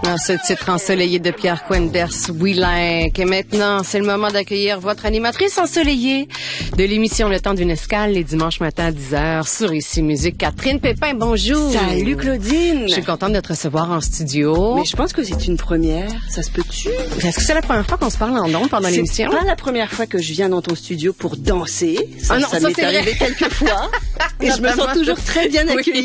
Dans ce titre ensoleillé de Pierre Quenders, Wheeling. Et maintenant, c'est le moment d'accueillir votre animatrice ensoleillée de l'émission Le Temps d'une escale, les dimanches matins à 10h sur Ici Musique. Catherine Pépin, bonjour. Salut Claudine. Je suis contente de te recevoir en studio. Mais je pense que c'est une première. Ça se peut-tu? Est-ce que c'est la première fois qu'on se parle en ondes pendant l'émission? C'est pas la première fois que je viens dans ton studio pour danser. Ça m'est arrivé quelques fois. Et je me sens toujours très bien accueillie.